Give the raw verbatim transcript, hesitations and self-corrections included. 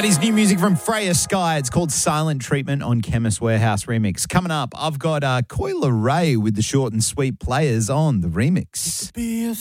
That is new music from Freya Sky. It's called Silent Treatment on Chemist Warehouse Remix. Coming up, I've got uh, Coi Leray with the short and sweet players on the remix. Be a